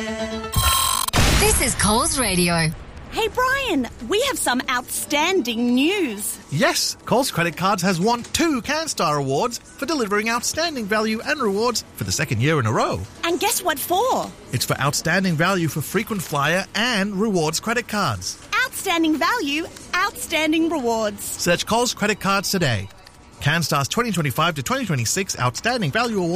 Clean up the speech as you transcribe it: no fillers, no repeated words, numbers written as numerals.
This is Coles Radio. Hey, Brian, we have some outstanding news. Yes, Coles Credit Cards has won 2 CanStar Awards for delivering outstanding value and rewards for the second year in a row. And guess what for? It's for outstanding value for frequent flyer and rewards credit cards. Outstanding value, outstanding rewards. Search Coles Credit Cards today. CanStar's 2025 to 2026 Outstanding Value Award